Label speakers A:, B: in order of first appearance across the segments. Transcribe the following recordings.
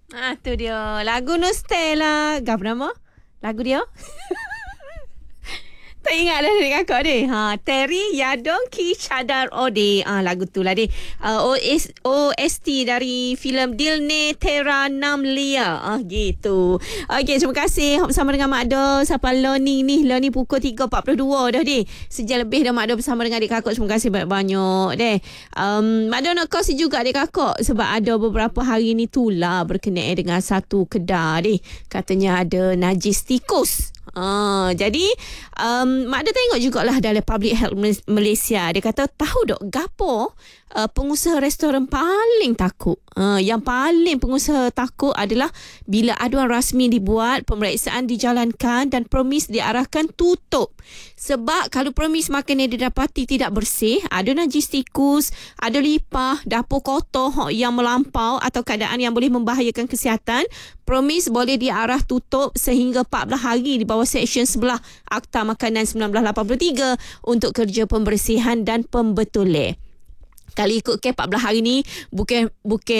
A: Tu dia. Lagu Nustella. Apa nama? Lagu dia? Tak ingat dah dari kakak dia. Terry Yadong Ki Chadar Ode. Lagu tu lah dia. OST dari filem Dil Ne Tera Nam Lia. Gitu. Okey, terima kasih bersama dengan Mak Do. Siapa Loni ni? Loni pukul 3.42 dah dia. Sejam lebih dah Mak Do bersama dengan adik kakak. Terima kasih banyak-banyak deh. Mak Do nak kongsi juga adik kakak sebab ada beberapa hari ni tulah berkenaan dengan satu kedai deh. Katanya ada najis tikus. Jadi Mak dia tengok jugalah dalam Public Health Malaysia. Dia kata tahu dok gapo pengusaha restoran paling takut. Yang paling pengusaha takut adalah bila aduan rasmi dibuat, pemeriksaan dijalankan dan permis diarahkan tutup. Sebab kalau permis makanan didapati tidak bersih, ada najis tikus, ada lipah, dapur kotor yang melampau atau keadaan yang boleh membahayakan kesihatan, permis boleh diarah tutup sehingga 14 hari di bawah Seksyen 11 Akta Makanan 1983 untuk kerja pembersihan dan pembetulan. Kalau ikut ke 14 hari ni bukan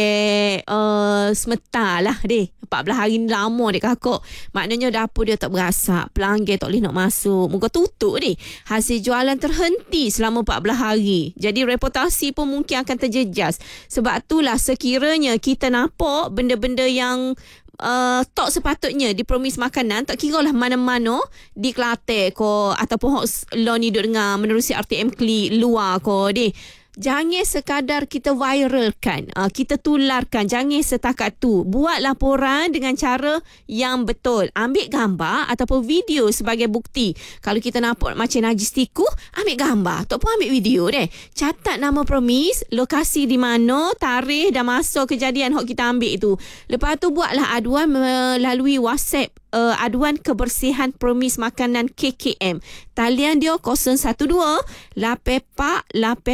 A: semeta lah deh. 14 hari ni lama dek kakak. Maknanya dapur dia tak berasap, pelanggan tak boleh nak masuk, muka tutup deh. Hasil jualan terhenti selama 14 hari. Jadi reputasi pun mungkin akan terjejas. Sebab itulah sekiranya kita nampak benda-benda yang tak sepatutnya di promis makanan, tak kira lah mana-mana di Kelantan ko ataupun lo ni duduk dengar menerusi RTM Klik luar ko deh. Jangan sekadar kita viralkan, kita tularkan. Jangan setakat tu. Buat laporan dengan cara yang betul. Ambil gambar ataupun video sebagai bukti. Kalau kita nampak macam najis tikus, ambil gambar. Tak pun ambil video deh. Catat nama promis, lokasi di mana, tarikh dan masa kejadian yang kita ambil itu. Lepas tu buatlah aduan melalui WhatsApp. Aduan kebersihan promis makanan KKM. Talian dia 012 8pak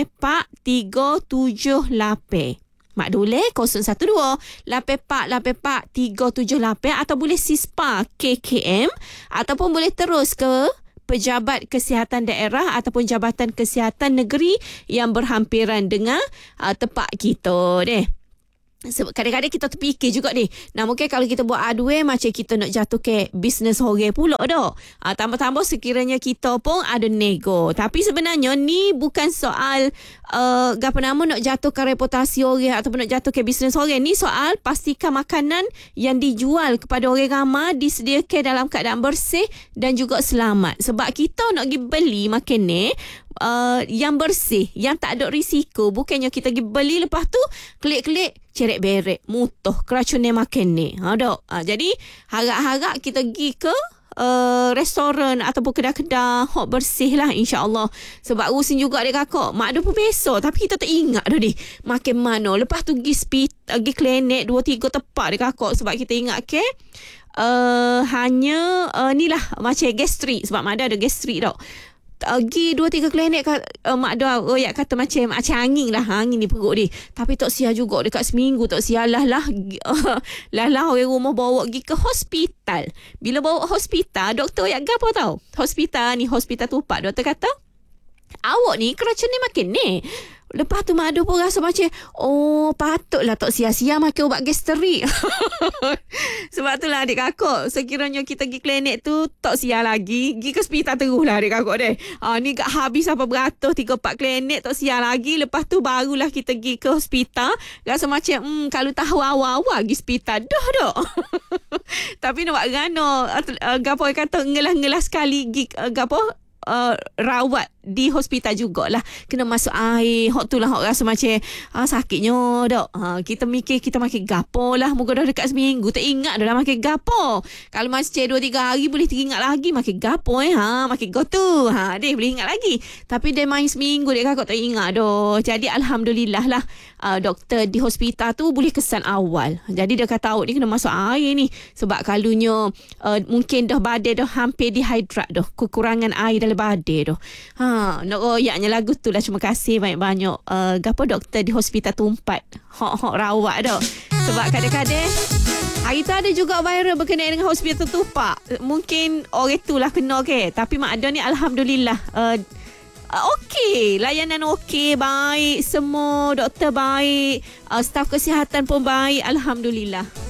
A: 378. Mak Dule 012 8pak 378 atau boleh Sispa KKM ataupun boleh terus ke Pejabat Kesihatan Daerah ataupun Jabatan Kesihatan Negeri yang berhampiran dengan tempat kita deh. Sebab kadang-kadang kita terfikir juga ni. Mungkin kalau kita buat aduan macam kita nak jatuh ke bisnes orang pula dah. Tambah-tambah sekiranya kita pun ada nego. Tapi sebenarnya ni bukan soal nak jatuhkan reputasi orang ataupun nak jatuh ke bisnes orang. Ni soal pastikan makanan yang dijual kepada orang ramai disediakan dalam keadaan bersih dan juga selamat. Sebab kita nak pergi beli makanan yang bersih, yang tak ada risiko. Bukannya kita pergi beli lepas tu klik-klik cerek beret, mutuh keracunan makan ni. Jadi harap-harap kita pergi ke restoran ataupun kedai-kedai hok bersih lah, insya-Allah. Sebab urusin juga dia kakak. Mak ada pun besok tapi kita tak ingat dah makan mana. Lepas tu pergi klinik 2-3 tempat dia kakak sebab kita ingat ke hanya ni lah macam gastrik. Sebab mak ada gastrik tau. Pergi 2-3 klinik mak doa kata macam angin lah, angin di perut dia. Tapi tak sia juga dekat seminggu tak sia lah orang rumah bawa pergi ke hospital. Bila bawa hospital, doktor gapo tau? Hospital Tupak. Doktor kata awak ni keracunan makan ni. Lepas tu mak ada pun rasa macam patutlah tak sia-sia makan ubat gastrik. Sebab tu lah adik kakak, sekiranya kita pergi klinik tu tak sia lagi, pergi ke hospital terus lah adik kakak deh. Ni gak habis apa beratus 3-4 klinik tak sia lagi. Lepas tu barulah kita pergi ke hospital. Rasa macam kalau tahu awal-awal pergi hospital dah. Tapi nak buat gano gapo kata ngelah-ngelah sekali pergi gapo rawat di hospital jugalah. Kena masuk air. Hak tu lah hak rasa macam sakitnya dak. Kita mikir kita makan gapo lah. Moga dah dekat seminggu tak ingat dah lah makan gapo. Kalau macam 2-3 hari boleh teringat lagi makan gapo makan gotu. Dia boleh ingat lagi. Tapi dia main seminggu dia kakak tak ingat dah. Jadi alhamdulillah lah doktor di hospital tu boleh kesan awal. Jadi dia kata awak ni kena masuk air ni. Sebab kalunya mungkin dah badan dah hampir dihidrat dah. Kekurangan air dalam badan dah. Nak royaknya lagu tu lah. Terima kasih banyak-banyak gapo doktor di hospital Tumpat hok rawat dah. Sebab kadang-kadang hari tu ada juga viral berkenaan dengan hospital Tupak. Mungkin orang tu lah kena tapi mak ada ni alhamdulillah okey, layanan okey, baik, semua doktor baik, staf kesihatan pun baik, alhamdulillah.